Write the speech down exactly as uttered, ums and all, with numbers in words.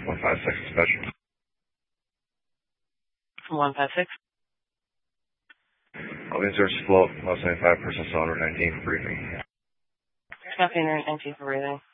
one five six dispatch. one five six. I'll be in search float, one seventy-five, person cylinder nineteen for briefing. Copy nineteen for breathing.